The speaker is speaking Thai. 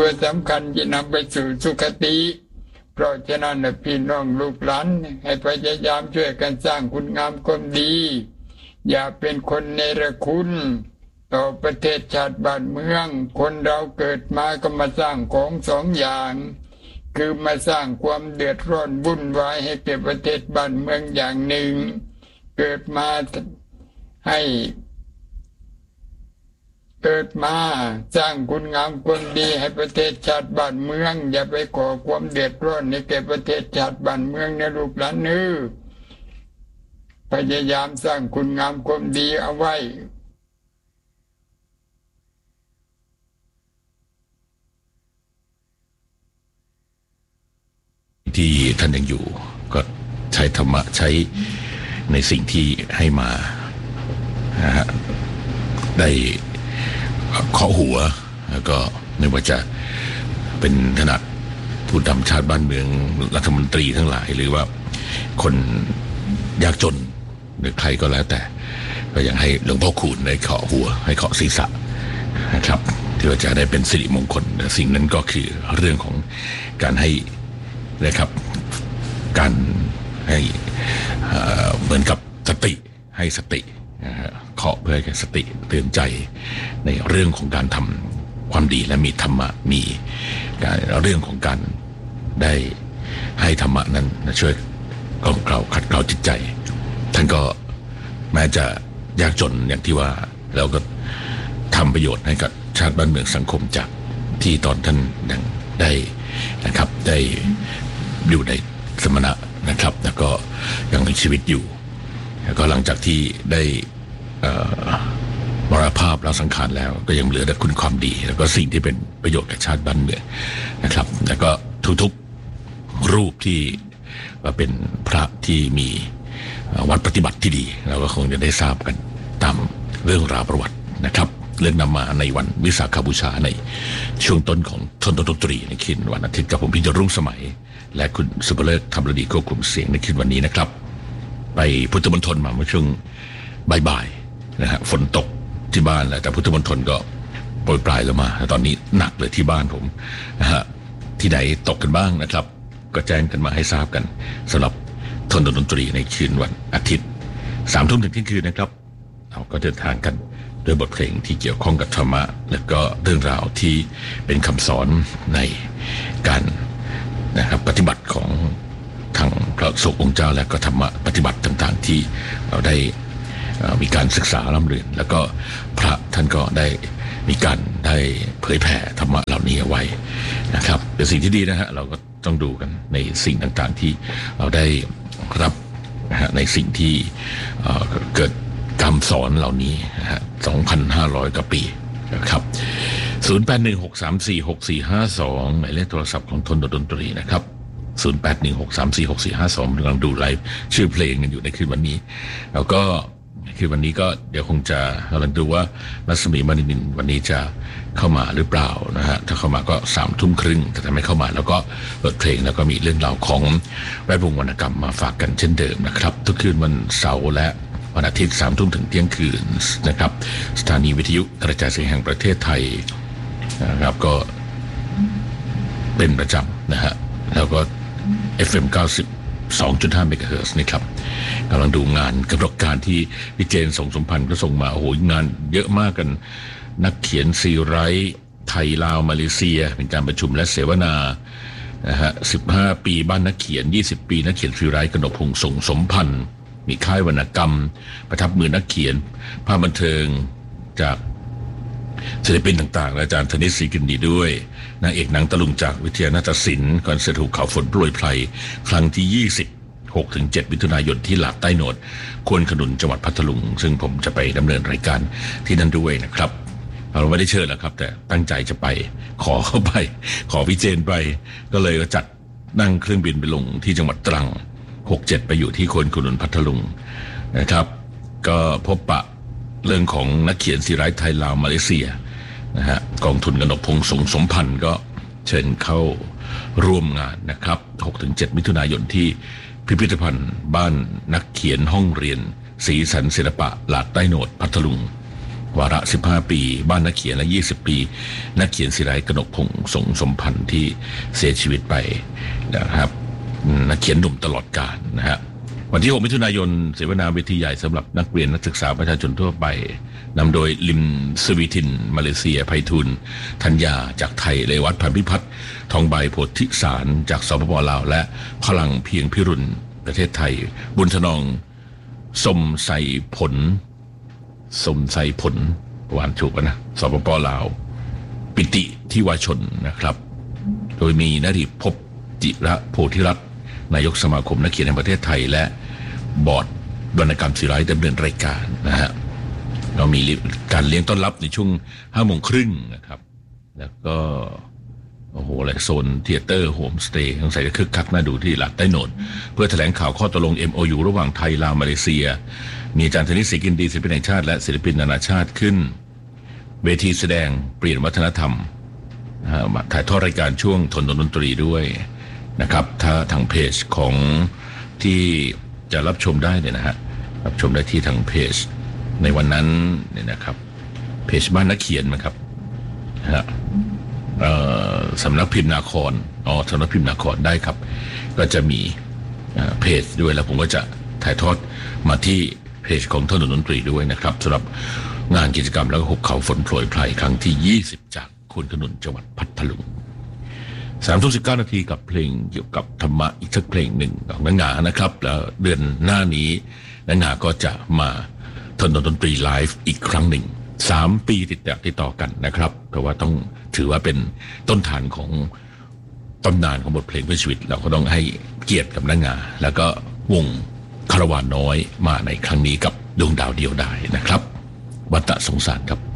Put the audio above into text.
ตัวสำคัญจะนำไปสู่สุคติเพราะฉะนั้นพี่น้องลูกหลานให้พยายามช่วยกันสร้างคุณงามความดีอย่าเป็นคนเนรคุณต่อประเทศชาติบ้านเมืองคนเราเกิดมาก็มาสร้างของสองอย่างคือมาสร้างความเดือดร้อนวุ่นวายให้แก่ประเทศบ้านเมืองอย่างหนึ่งเกิดมาสร้างคุณงามความดีให้ประเทศชาติบ้านเมืองอย่าไปก่อความเดือดร้อนให้แก่ประเทศชาติบ้านเมืองนะลูกหลานพยายามสร้างคุณงามความดีเอาไว้ที่ท่านยังอยู่ก็ใช้ธรรมะใช้ในสิ่งที่ให้มาได้เคาะหัวแล้วก็ไม่ว่าจะเป็นขนาดผู้นำชาติบ้านเมืองรัฐมนตรีทั้งหลายหรือว่าคนยากจนหรือใครก็แล้วแต่ก็ยังให้หลวงพ่อคูณได้เคาะหัวให้เคาะศีรษะนะครับที่ว่าจะได้เป็นสิริมงคลสิ่งนั้นก็คือเรื่องของการให้นะครับการให้เหมือนกับสติให้สติเคาะเพื่อให้สติเตือนใจในเรื่องของการทำความดีและมีธรรมะมีเรื่องของการได้ให้ธรรมะนั้นช่วยกล่อมเกลาขัดเกลาจิตใจท่านก็แม้จะยากจนอย่างที่ว่าเราก็ทำประโยชน์ให้กับชาติบ้านเมืองสังคมจากที่ตอนท่านยังได้นะครับได้อยู่ในสมณะนะครับแล้วก็ยังมีชีวิตอยู่แล้วก็หลังจากที่ได้มรณภาพแล้วสังขารแล้วก็ยังเหลือแต่คุณความดีแล้วก็สิ่งที่เป็นประโยชน์กับชาติบ้านเมืองนะครับแล้วก็ทุกๆรูปที่เป็นพระที่มีวัดปฏิบัติที่ดีเราก็คงจะได้ทราบกันตามเรื่องราวประวัตินะครับเรื่องนำมาในวันวิสาขบูชาในช่วงต้นของทนดนตรีในคืนวันอาทิตย์กับผมพิจารรุ่งสมัยและคุณสุภเลิศธรรมฤดีควบคุมเสียงในคืนวันนี้นะครับไปพุทธมณฑลมาเมื่อช่วงบ่ายๆนะฮะฝนตกที่บ้านแล้วแต่พุทธมณฑลก็โปรยปลายลงมาแต่ตอนนี้หนักเลยที่บ้านผมนะฮะที่ไหนตกกันบ้างนะครับก็แจ้งกันมาให้ทราบกันสำหรับทนดนตรีในคืนวันอาทิตย์ 3 ทุ่มถึงเที่ยงคืนนะครับเราก็เดินทางกันด้วยบทเพลงที่เกี่ยวข้องกับธรรมะและก็เรื่องราวที่เป็นคำสอนในการนะครับปฏิบัติของทางพระสงฆ์องค์เจ้าและก็ธรรมะปฏิบัติต่างๆที่เราได้มีการศึกษาร่ำเรียนแล้วก็พระท่านก็ได้มีการได้เผยแผ่ธรรมะเหล่านี้เอาไว้นะครับเป็นสิ่งที่ดีนะฮะเราก็ต้องดูกันในสิ่งต่างๆที่เราได้รับนะฮะในสิ่งที่เกิดคำสอนเหล่านี้นะฮะ 2,500 กว่าปีนะครับ0816346452หมายเลขโทรศัพท์ของทนดนตรีนะครับ0816346452กำลังดูไลฟ์ชื่อเพลงกันอยู่ในคืนวันนี้แล้วก็คือวันนี้ก็เดี๋ยวคงจะกำลังดูว่ารัศมีมณีนินวันนี้จะเข้ามาหรือเปล่านะฮะถ้าเข้ามาก็3 ทุ่มครึ่งแต่ถ้าไม่เข้ามาแล้วก็เปิดเพลงแล้วก็มีเรื่องราวของแวดวงวรรณกรรมมาฝากกันเช่นเดิมนะครับทุกคืนวันเสาร์และวันอาทิตย์3 ทุ่มถึงเที่ยงคืนนะครับสถานีวิทยุกระจายเสียงแห่งประเทศไทยนะครับก็เป็นประจำนะฮะแล้วก็ FM 92.5 เมกะเฮิรตซ์นี่ครับกำลังดูงานกำหนดการที่พี่เจนส่งสมพันธ์ก็ส่งมาโอ้โหงานเยอะมากกันนักเขียนซีไรต์ไทยลาวมาเลเซียเป็นการประชุมและเสวนานะฮะ15 ปีบ้านนักเขียน20 ปีนักเขียนซีไรต์กนกพงษ์ส่งสมพันธ์มีค่ายวรรณกรรมประทับมือนักเขียนภาพบันเทิงจากศิลปินต่างๆอาจารย์ธนิตศรีกินดีด้วยนางเอกหนังตะลุงจากวิทยานาฏศิลป์คอนเสิร์ตหุบเขาฝนโปรยไพรครั้งที่26-7 มิถุนายนที่หลาดใต้โหนดควนขนุนจังหวัดพัทลุงซึ่งผมจะไปดำเนินรายการที่นั่นด้วยนะครับเราไม่ได้เชิญแล้วครับแต่ตั้งใจจะไปขอเข้าไปขอพี่เจนไปก็เลยจัดนั่งเครื่องบินไปลงที่จังหวัดตรัง6-7ไปอยู่ที่ควนขนุนพัทลุงนะครับก็พบปะเรื่องของนักเขียนซีไรต์ไทยลาวมาเลเซียนะฮะกองทุนกนกพงษ์ส่งสมพันธ์ก็เชิญเข้าร่วมงานนะครับ 6-7 มิถุนายนที่พิพิธภัณฑ์บ้านนักเขียนห้องเรียนสีสันศิลปะหลาดใต้โหนดพัทลุงวาระ15 ปีบ้านนักเขียนและ20 ปีนักเขียนศิไรกนกพงษ์สงสมพันธ์ที่เสียชีวิตไปนะครับนักเขียนหนุ่มตลอดกาลนะฮะวันที่6 มิถุนายนเสวนาเวทีใหญ่สำหรับนักเรียนนักศึกษาประชาชนทั่วไปนำโดยลิมสวีทินมาเลเซียไพฑูรย์ธัญญาจากไทยเรวัตพันพิพัฒน์ทองใบโพธิสารจากสปป.ลาวและพลังเพียงพิรุณประเทศไทยบุญถนอมสมใส่ผลหวานถูกนะสปป.ลาวปิติทิวาชนนะครับโดยมีนฤภพจิระโพธิรัตน์นายกสมาคมนักเขียนแห่งประเทศไทยและบอร์ดวรรณกรรมศิไรดำเนินรายการนะฮะเรามีการเลี้ยงต้อนรับในช่วง5:30 นะครับแล้วก็โอ้โหอะไรโซนเธียเตอร์โฮมสเตย์ต้องใส่คึกคักน่าดูที่หลัดใต้โหนดเพื่อแถลงข่าวข้อตกลง MOU ระหว่างไทยลาวมาเลเซียมีอาจารย์ธนิต ศรีกินดีศิลปินแห่งชาติและศิลปินนานาชาติขึ้นเวทีแสดงเปลี่ยนวัฒนธรรมถ่ายทอดรายการช่วงทนดนตรีด้วยนะครับถ้าทางเพจของที่จะรับชมได้เนี่ยนะฮะรับชมได้ที่ทางเพจในวันนั้นเนี่ยนะครับเพจบ้านนักเขียนนะครับนะฮะสำนักพิมพ์นาครสำนักพิมพ์นาครได้ครับก็จะมีเพจด้วยแล้วผมก็จะถ่ายทอดมาที่เพจของถนนดนตรีด้วยนะครับสำหรับงานกิจกรรมแล้วก็หุบเขาฝนโปรยปลายครั้งที่20จากคุณถนนจังหวัดพัทลุง3:19 นาทีกับเพลงเกี่ยวกับธรรมะอีกสักเพลงหนึ่งของนางงานะครับแล้วเดือนหน้านี้นางงาก็จะมาถนนดนตรีไลฟ์อีกครั้งหนึ่ง3 ปีติดต่อกันนะครับเพราะว่าต้องถือว่าเป็นต้นฐานของตำนานของบทเพลงเพื่อชีวิตเราก็ต้องให้เกียรติกับนางงาแล้วก็วงคาราวานน้อยมาในครั้งนี้กับดวงดาวเดียวดายนะครับวัตตะสงสารครับ